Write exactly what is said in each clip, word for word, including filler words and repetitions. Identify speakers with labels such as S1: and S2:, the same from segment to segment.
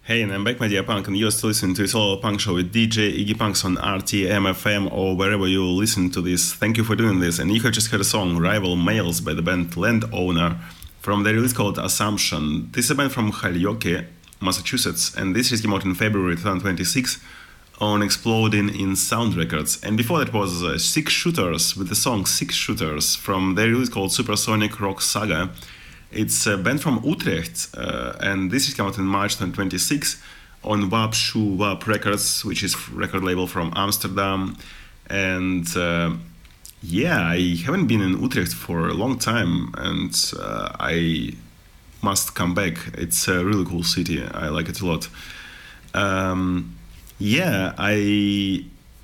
S1: Hey, and I'm back, my dear punk, and you're still listening to It's All Punk Show with D J Iggy Punks on R T M F M or wherever you listen to this. Thank you for doing this. And you have just heard a song, Rival Males, by the band Landowner, from their release called Assumption. This is a band from Holyoke, Massachusetts, and this release came out in February twenty twenty-six on Exploding in Sound Records. And before that was uh, Six Shooters with the song Six Shooters from their release called Supersonic Rock Saga. It's a band from Utrecht, uh, and this is came out in March twenty twenty-six on Wap Shoe Wap Records, which is a record label from Amsterdam. And uh, yeah, I haven't been in Utrecht for a long time, and uh, I must come back. It's a really cool city. I like it a lot. Um, yeah, I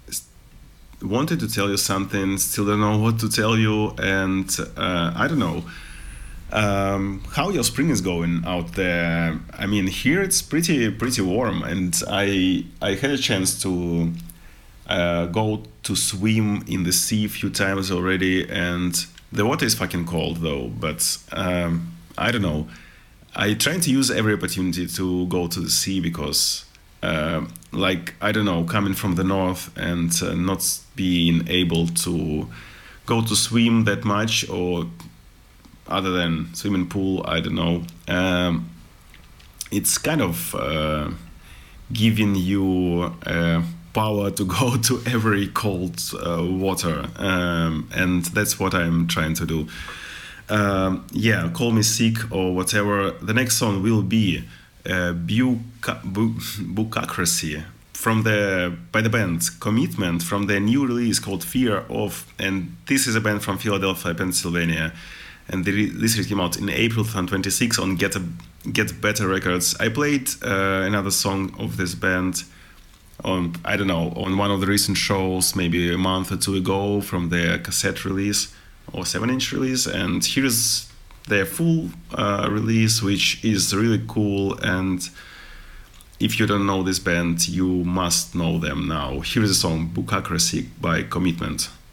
S1: wanted to tell you something, still don't know what to tell you, and uh, I don't know. Um, how your spring is going out there? I mean, here it's pretty pretty warm, and I I had a chance to uh, go to swim in the sea a few times already, and the water is fucking cold though. But um, I don't know. I try to use every opportunity to go to the sea because, uh, like I don't know, coming from the north and uh, not being able to go to swim that much or other than swimming pool, I don't know. Um, it's kind of uh, giving you uh, power to go to every cold uh, water, um, and that's what I'm trying to do. Um, yeah, call me sick or whatever. The next song will be uh, Buca- Bu- Bucacracy from the by the band Commitment from their new release called Fear of, and this is a band from Philadelphia, Pennsylvania. And the, this came out in April twenty twenty-six on Get a, Get Better Records. I played uh, another song of this band on, I don't know, on one of the recent shows, maybe a month or two ago, from their cassette release or seven-inch release. And here's their full uh, release, which is really cool. And if you don't know this band, you must know them now. Here's the song Bucacracy by Commitment.